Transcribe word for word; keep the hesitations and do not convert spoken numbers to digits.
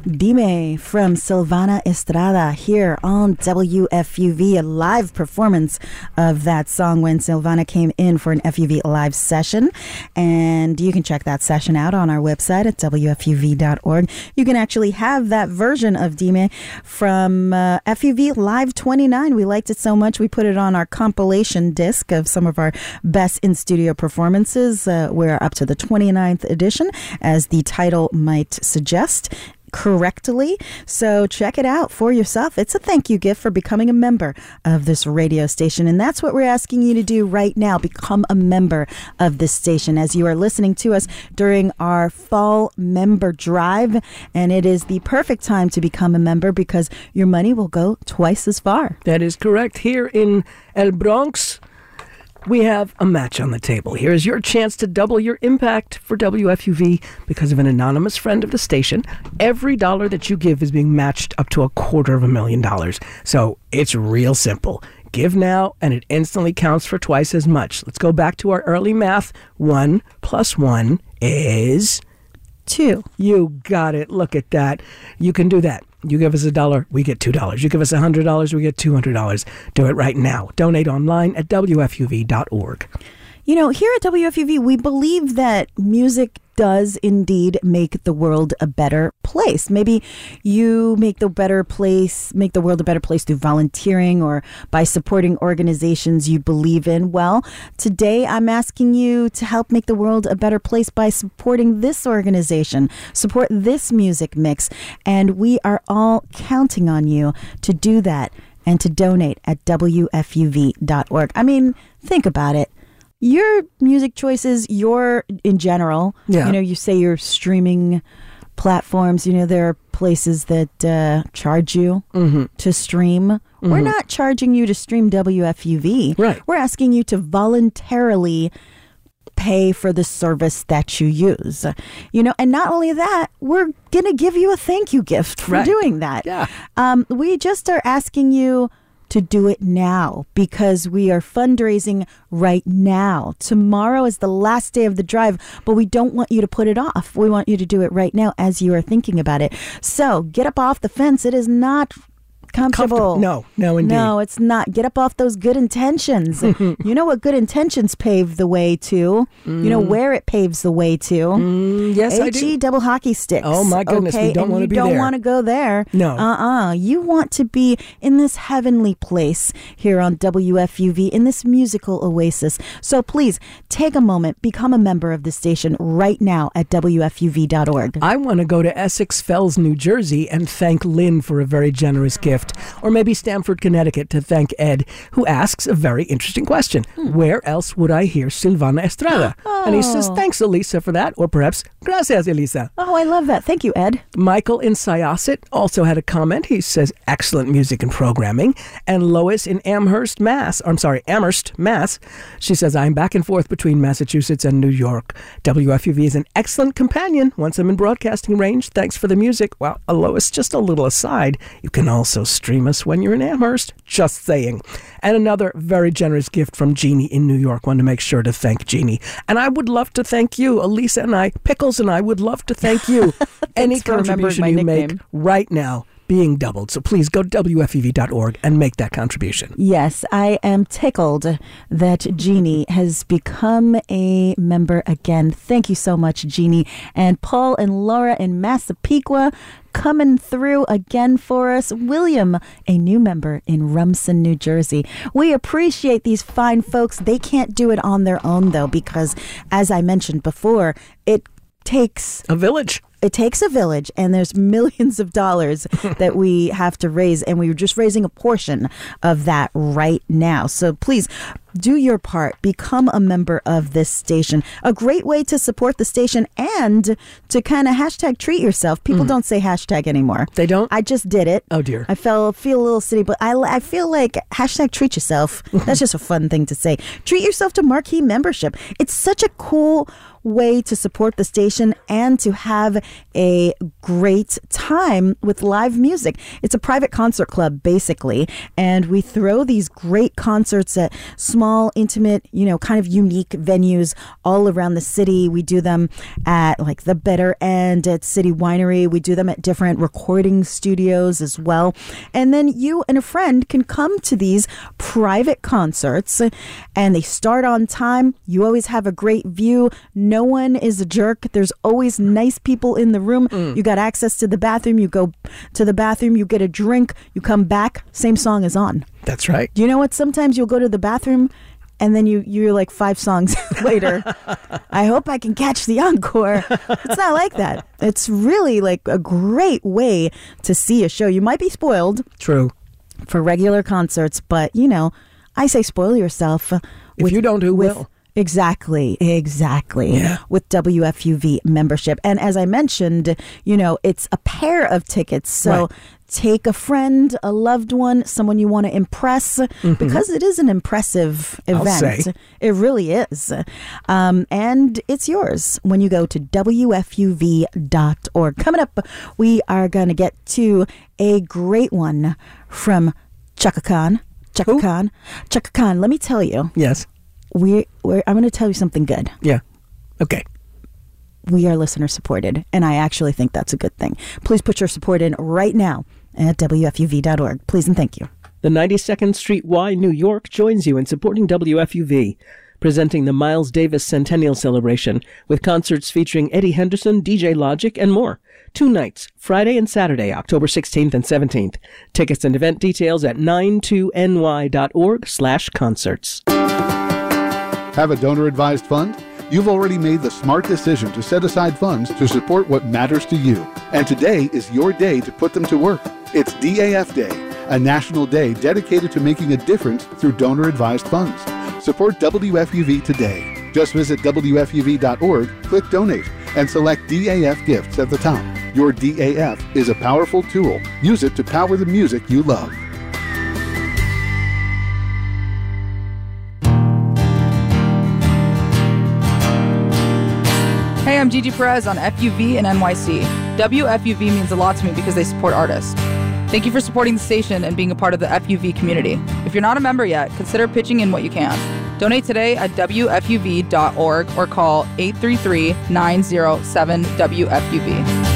Dime from Silvana Estrada here on W F U V, a live performance of that song when Silvana came in for an F U V live session. And you can check that session out on our website at W F U V dot org. You can actually have that version of Dime from uh, F U V Live twenty-nine. We liked it so much, we put it on our compilation disc of some of our best in-studio performances. Uh, we're up to the twenty-ninth edition, as the title might suggest correctly. So check it out for yourself. It's a thank you gift for becoming a member of this radio station. And that's what we're asking you to do right now. Become a member of this station as you are listening to us during our fall member drive. And it is the perfect time to become a member because your money will go twice as far. That is correct. Here in El Bronx, we have a match on the table. Here is your chance to double your impact for W F U V because of an anonymous friend of the station. Every dollar that you give is being matched up to a quarter of a million dollars. So it's real simple. Give now, and it instantly counts for twice as much. Let's go back to our early math. One plus one is... Two. You got it. Look at that. You can do that. You give us a dollar, we get two dollars. You give us a hundred dollars, we get two hundred dollars. Do it right now. Donate online at W F U V dot org. You know, here at W F U V, we believe that music does indeed make the world a better place. Maybe you make the better place, make the world a better place through volunteering or by supporting organizations you believe in. Well, today I'm asking you to help make the world a better place by supporting this organization, support this music mix, and we are all counting on you to do that and to donate at W F U V dot org. I mean, think about it. Your music choices, your, in general, yeah. you know, you say your streaming platforms, you know, there are places that uh, charge you mm-hmm. to stream. Mm-hmm. We're not charging you to stream W F U V. Right. We're asking you to voluntarily pay for the service that you use. You know, and not only that, we're going to give you a thank you gift for right. doing that. Yeah. Um, we just are asking you to do it now because we are fundraising right now. Tomorrow is the last day of the drive, but we don't want you to put it off. We want you to do it right now as you are thinking about it. So get up off the fence. It is not comfortable. No, no, indeed. No, it's not. Get up off those good intentions. You know what good intentions pave the way to. Mm. You know where it paves the way to. Mm, yes, I do. H E double hockey sticks. Oh, my goodness. Okay? We don't and want to be there. You there. don't want to go there. No. Uh-uh. You want to be in this heavenly place here on W F U V, in this musical oasis. So please, take a moment, become a member of the station right now at W F U V dot org. I want to go to Essex Fells, New Jersey, and thank Lynn for a very generous gift. Or maybe Stamford, Connecticut, to thank Ed, who asks a very interesting question. Hmm. Where else would I hear Silvana Estrada? Oh. And he says, thanks, Elisa, for that. Or perhaps, gracias, Elisa. Oh, I love that. Thank you, Ed. Michael in Syosset also had a comment. He says, excellent music and programming. And Lois in Amherst, Mass. I'm sorry, Amherst, Mass. She says, I'm back and forth between Massachusetts and New York. W F U V is an excellent companion once I'm in broadcasting range. Thanks for the music. Well, uh, Lois, just a little aside, you can also stream us when you're in Amherst. Just saying. And another very generous gift from Jeannie in New York. Want to make sure to thank Jeannie. And I would love to thank you. Elisa and I, Pickles and I would love to thank you. Any contribution you nickname. make right now being doubled. So please go to W F U V dot org and make that contribution. Yes, I am tickled that Jeannie has become a member again. Thank you so much, Jeannie. And Paul and Laura in Massapequa coming through again for us. William, a new member in Rumson, New Jersey. We appreciate these fine folks. They can't do it on their own, though, because, as I mentioned before, it takes a village. It takes a village, and there's millions of dollars that we have to raise, and we're just raising a portion of that right now. So please do your part. Become a member of this station. A great way to support the station and to kind of hashtag treat yourself. People mm. don't say hashtag anymore. They don't? I just did it. Oh, dear. I felt, feel a little silly, but I, I feel like hashtag treat yourself. That's just a fun thing to say. Treat yourself to Marquee membership. It's such a cool way to support the station and to have a great time with live music. It's a private concert club, basically, and we throw these great concerts at small, intimate, you know, kind of unique venues all around the city. We do them at like the Better End at City Winery. We do them at different recording studios as well. And then you and a friend can come to these private concerts, and they start on time. You always have a great view. No one is a jerk. There's always nice people in the room. Mm. You got access to the bathroom. You go to the bathroom, you get a drink, you come back, same song is on. That's right. You know what? Sometimes you'll go to the bathroom and then you, you're like five songs later. I hope I can catch the encore. It's not like that. It's really like a great way to see a show. You might be spoiled. True. For regular concerts, but you know, I say spoil yourself. If with, you don't, who with, will? Exactly, exactly. Yeah. With W F U V membership. And as I mentioned, you know, it's a pair of tickets. So right. Take a friend, a loved one, someone you want to impress, mm-hmm. because it is an impressive event. I'll say. It really is. Um, and it's yours when you go to W F U V dot org. Coming up, we are going to get to a great one from Chaka Khan. Chaka Who? Khan. Chaka Khan, let me tell you. Yes. We, we're, I'm going to tell you something good. Yeah. Okay. We are listener supported, and I actually think that's a good thing. Please put your support in right now at W F U V dot org. Please and thank you. The ninety-second Street Y, New York, joins you in supporting W F U V, presenting the Miles Davis Centennial Celebration with concerts featuring Eddie Henderson, D J Logic, and more. Two nights, Friday and Saturday, October sixteenth and seventeenth. Tickets and event details at ninety-two N Y dot org slash concerts. Have a donor-advised fund? You've already made the smart decision to set aside funds to support what matters to you. And today is your day to put them to work. It's D A F Day, a national day dedicated to making a difference through donor-advised funds. Support W F U V today. Just visit W F U V dot org, click Donate, and select D A F Gifts at the top. Your D A F is a powerful tool. Use it to power the music you love. Hey, I'm Gigi Perez on F U V and N Y C. W F U V means a lot to me because they support artists. Thank you for supporting the station and being a part of the F U V community. If you're not a member yet, consider pitching in what you can. Donate today at W F U V dot org or call eight three three, nine zero seven W F U V.